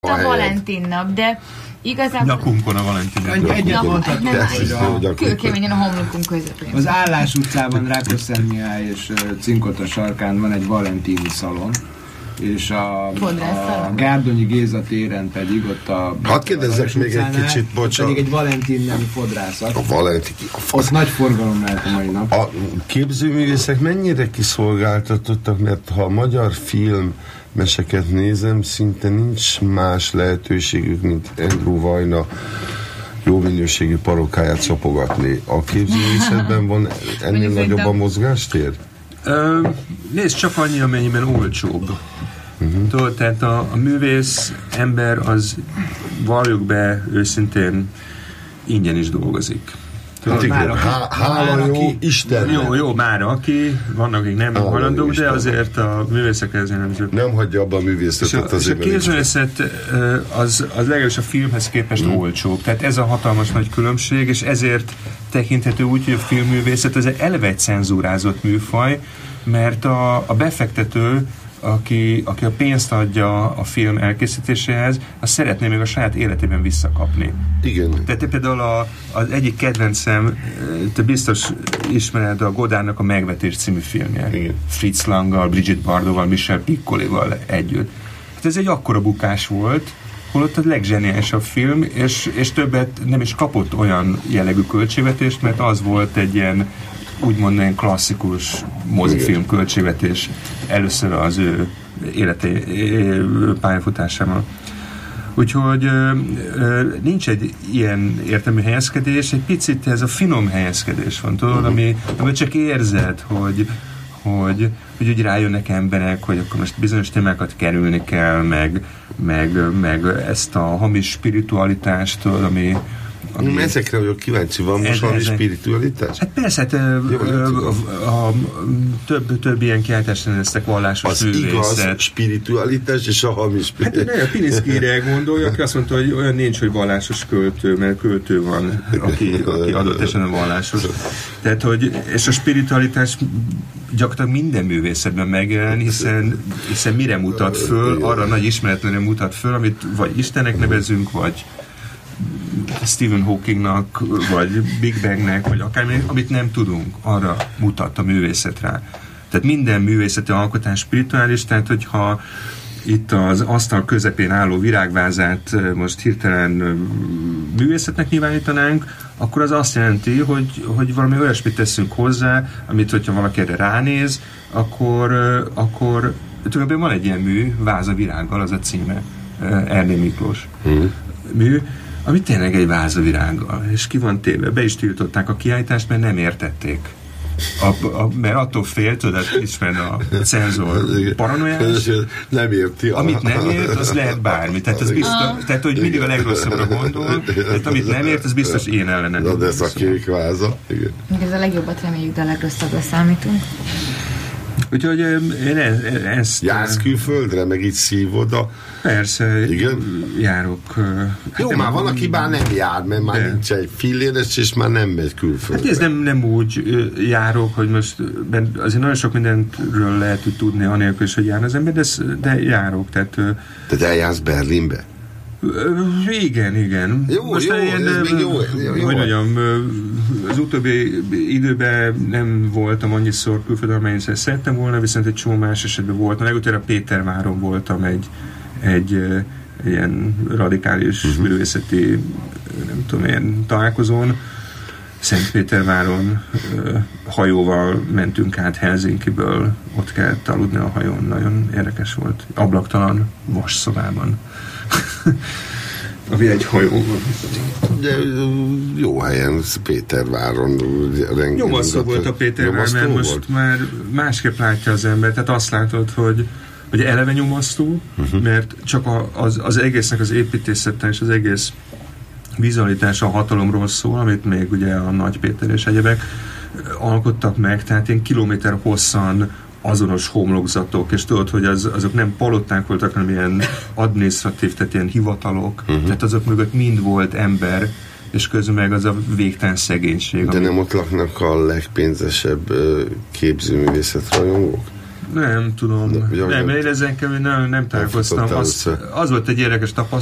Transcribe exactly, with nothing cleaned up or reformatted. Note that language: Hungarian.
a Valentin nap, de igazából... Nyakunkon a Valentin nap. Egyet mondhatjuk, kőkeményen a homlokunk közepén. Az Állás utcában, Rákóczi Mihály és Cinkota sarkán van egy valentini szalon, és a, a Gárdonyi Géza téren pedig ott a... Hadd kérdezzek még egy kicsit, bocsánat. Pedig egy Valentin nemű fodrászat. A Valentin... Ott nagy forgalom lehet a mai nap. A képzőművészek mennyire kiszolgáltatottak, mert ha a magyar film meseket nézem, szinte nincs más lehetőségük, mint Andrew Vajna jó minőségű parókáját szopogatni. A képzőművészetben van ennél nagyobb a mozgástér? Ö, nézd, csak annyi, amennyiben olcsóbb. Uh-huh. Tudod, tehát a, a művész ember az, valljuk be őszintén, ingyen is dolgozik. Hát igen, há, hála jó aki, Isten. Jó, jó, már aki, vannak, akik nem hajlandók, de azért a művészek ezért nem zsöbb. Nem hagyja abba a művészetet az És a képzőművészet az, az legalábbis a filmhez képest mm. olcsóbb. Tehát ez a hatalmas nagy különbség, és ezért tekinthető úgy, hogy a filmművészet ez egy eleve egy cenzúrázott műfaj, mert a, a befektető, aki, aki a pénzt adja a film elkészítéséhez, azt szeretné még a saját életében visszakapni. Igen. Tehát például a, az egyik kedvencem, te biztos ismered a Godardnak a Megvetés című filmje. Igen. Fritz Langgal, Brigitte Bardotval, Michel Piccolival együtt. Hát ez egy akkora bukás volt, holott a legzseniálisabb film, és, és többet nem is kapott olyan jellegű költségvetést, mert az volt egy ilyen úgymond ilyen klasszikus mozifilm költségvetés először az ő életi pályafutásában. Úgyhogy ö, ö, nincs egy ilyen értelmű helyezkedés, egy picit ez a finom helyezkedés van, tudod, ami, ami csak érzed, hogy, hogy, hogy úgy rájönnek emberek, hogy akkor most bizonyos témákat kerülni kell, meg, meg, meg ezt a hamis spiritualitást, tudod, ami Ami... Ezekre vagyok kíváncsi, van most valami spiritualitás? Hát persze, hát, Jó, a, a, a, több, több ilyen kiállítást rendeztek vallásos az művészet. igaz spiritualitás és a hamis spiritualitás. Hát a Pilinszkire gondolja, aki azt mondta, hogy olyan nincs, hogy vallásos költő, mert költő van, aki, aki adott esetben vallásos. Tehát, hogy, és a spiritualitás gyakorlatilag minden művészetben megjelen, hiszen, hiszen mire mutat föl, arra nagy ismeretlenre mutat föl, amit vagy Istennek nevezünk, vagy Stephen Hawkingnak, vagy Big Bangnek, vagy akármi, amit nem tudunk, arra mutat a művészet rá. Tehát minden művészeti alkotás spirituális, tehát hogyha itt az asztal közepén álló virágvázát most hirtelen művészetnek nyilvánítanánk, akkor az azt jelenti, hogy, hogy valami olyasmit teszünk hozzá, amit hogyha valaki erre ránéz, akkor, akkor tulajdonképpen van egy ilyen mű, Váza virággal, az a címe, Erdély Miklós mm. mű, ami tényleg egy vázavirággal, és ki van téve. Be is tiltották a kiállítást, mert nem értették. A, a, mert attól fél, tudod, ismerd a cenzor paranoiás. Nem érti. Amit nem ért, az lehet bármi. Tehát, az biztos, tehát hogy mindig a legrosszabbra gondol, tehát amit nem ért, az biztos én ellenem. Na, de ez a kék váza. Igen. Ez a legjobbat reméljük, de a legrosszabbra számítunk. Úgyhogy én ezt... Jársz külföldre, meg így szívod a... Persze, igen? Járok. Hát jó, már van, aki már nem jár, mert már de. nincs egy filléres, és már nem megy külföldre. Hát ez nem, nem úgy járok, hogy most azért nagyon sok mindentről lehet tudni, anélkül is, hogy jár az ember, de, de járok, tehát... Tehát eljársz Berlinbe? Igen, igen. Jó, most jó, ilyen, ez még jó, jó, jó. Hogy mondjam, az utóbbi időben nem voltam annyiszor külföldön, amennyiszer szerettem volna, viszont egy csomó más esetben voltam. Legutóbb a Péterváron voltam egy, egy, egy ilyen radikális uh-huh. művészeti, nem tudom, ilyen találkozón. Szentpéterváron hajóval mentünk át Helsinkiből, ott kellett aludni a hajón, nagyon érdekes volt. Ablaktalan vasszobában. Ami egy hajó van. De jó helyen, Péterváron. Nyomasztó volt a Pétervár, mert most volt? Már másképp látja az ember. Tehát azt látod, hogy, hogy eleve nyomasztó, uh-huh. mert csak a, az, az egésznek az építészete és az egész vizualitása a hatalomról szól, amit még ugye a Nagy Péter és egyebek alkottak meg, tehát ilyen kilométer hosszan azonos homlokzatok, és tudod, hogy az, azok nem paloták voltak, hanem ilyen adminisztratív, tehát ilyen hivatalok, uh-huh. tehát azok mögött mind volt ember, és közben meg az a végtelen szegénység. De ami... nem ott laknak a legpénzesebb képzőművészet rajongók? Nem tudom. Na, nem, én ezen kevül nem, nem találkoztam. Az, az volt egy érdekes tapasztalat,